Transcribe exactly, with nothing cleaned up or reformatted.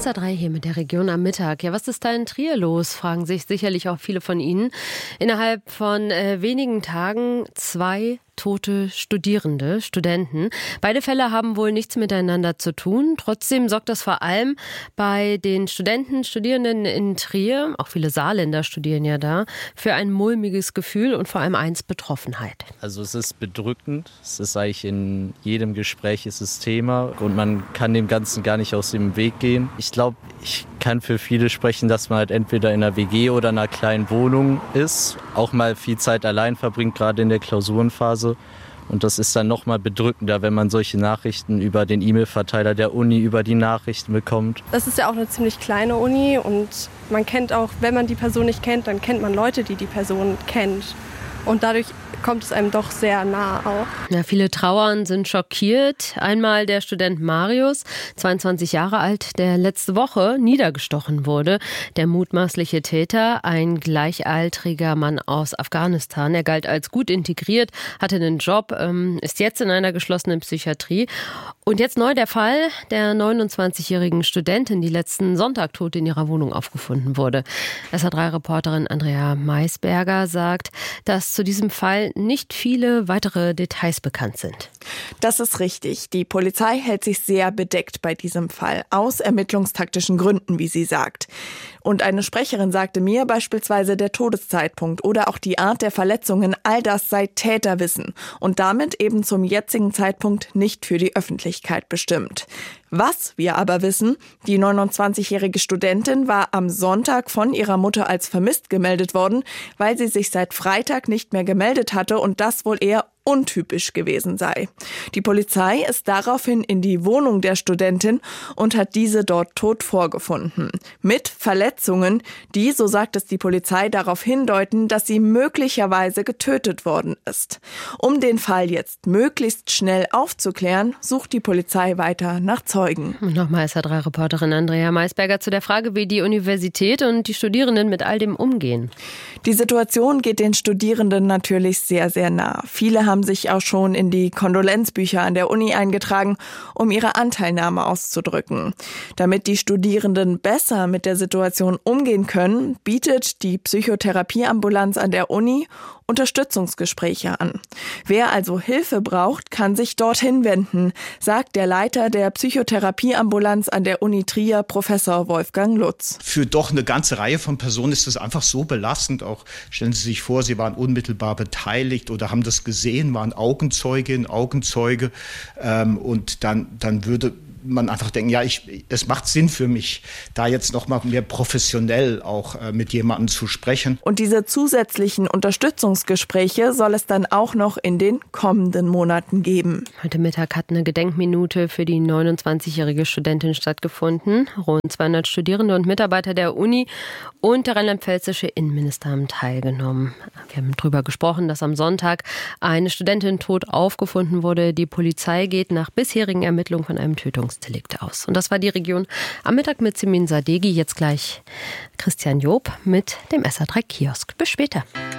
S R drei hier mit der Region am Mittag. Ja, was ist da in Trier los, fragen sich sicherlich auch viele von Ihnen. Innerhalb von äh, wenigen Tagen zwei tote Studierende, Studenten. Beide Fälle haben wohl nichts miteinander zu tun. Trotzdem sorgt das vor allem bei den Studenten, Studierenden in Trier, auch viele Saarländer studieren ja da, für ein mulmiges Gefühl und vor allem eins, Betroffenheit. Also es ist bedrückend. Es ist eigentlich in jedem Gespräch ist es Thema und man kann dem Ganzen gar nicht aus dem Weg gehen. Ich glaube, ich kann für viele sprechen, dass man halt entweder in einer W G oder einer kleinen Wohnung ist, auch mal viel Zeit allein verbringt, gerade in der Klausurenphase. Und das ist dann noch mal bedrückender, wenn man solche Nachrichten über den E-Mail-Verteiler der Uni, über die Nachrichten bekommt. Das ist ja auch eine ziemlich kleine Uni und man kennt auch, wenn man die Person nicht kennt, dann kennt man Leute, die die Person kennt. Und dadurch kommt es einem doch sehr nah auch. Ja, viele trauern, sind schockiert. Einmal der Student Marius, zweiundzwanzig Jahre alt, der letzte Woche niedergestochen wurde. Der mutmaßliche Täter, ein gleichaltriger Mann aus Afghanistan. Er galt als gut integriert, hatte einen Job, ist jetzt in einer geschlossenen Psychiatrie. Und jetzt neu der Fall der neunundzwanzigjährigen Studentin, die letzten Sonntag tot in ihrer Wohnung aufgefunden wurde. S R drei Reporterin Andrea Maisberger sagt, dass zu diesem Fall nicht viele weitere Details bekannt sind. Das ist richtig. Die Polizei hält sich sehr bedeckt bei diesem Fall. Aus ermittlungstaktischen Gründen, wie sie sagt. Und eine Sprecherin sagte mir beispielsweise, der Todeszeitpunkt oder auch die Art der Verletzungen, all das sei Täterwissen und damit eben zum jetzigen Zeitpunkt nicht für die Öffentlichkeit bestimmt. Was wir aber wissen, die neunundzwanzigjährige Studentin war am Sonntag von ihrer Mutter als vermisst gemeldet worden, weil sie sich seit Freitag nicht mehr gemeldet hatte und das wohl eher untypisch gewesen sei. Die Polizei ist daraufhin in die Wohnung der Studentin und hat diese dort tot vorgefunden. Mit Verletzungen, die, so sagt es die Polizei, darauf hindeuten, dass sie möglicherweise getötet worden ist. Um den Fall jetzt möglichst schnell aufzuklären, sucht die Polizei weiter nach Zeugen. Und nochmal S R drei Reporterin Andrea Maisberger zu der Frage, wie die Universität und die Studierenden mit all dem umgehen. Die Situation geht den Studierenden natürlich sehr, sehr nah. Viele haben sich auch schon in die Kondolenzbücher an der Uni eingetragen, um ihre Anteilnahme auszudrücken. Damit die Studierenden besser mit der Situation umgehen können, bietet die Psychotherapieambulanz an der Uni Unterstützungsgespräche an. Wer also Hilfe braucht, kann sich dorthin wenden, sagt der Leiter der Psychotherapieambulanz an der Uni Trier, Professor Wolfgang Lutz. Für doch eine ganze Reihe von Personen ist das einfach so belastend. Auch stellen Sie sich vor, Sie waren unmittelbar beteiligt oder haben das gesehen, waren Augenzeugin, Augenzeuge ähm, und dann, dann würde man einfach denken, ja, ich, es macht Sinn für mich, da jetzt noch mal mehr professionell auch äh, mit jemandem zu sprechen. Und diese zusätzlichen Unterstützungsgespräche soll es dann auch noch in den kommenden Monaten geben. Heute Mittag hat eine Gedenkminute für die neunundzwanzigjährige Studentin stattgefunden. Rund zweihundert Studierende und Mitarbeiter der Uni und der rheinland-pfälzische Innenminister haben teilgenommen. Wir haben darüber gesprochen, dass am Sonntag eine Studentin tot aufgefunden wurde. Die Polizei geht nach bisherigen Ermittlungen von einem Tötungsdelikt aus. Und das war die Region am Mittag mit Simin Sadeghi. Jetzt gleich Christian Job mit dem S R drei Kiosk. Bis später.